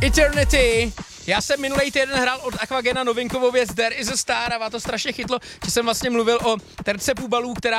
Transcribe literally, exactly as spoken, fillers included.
Eternity. Já jsem minulý týden hrál od Aquagena novinkovou věc There is a Star a vás to strašně chytlo, že jsem vlastně mluvil o terce Pubalů, která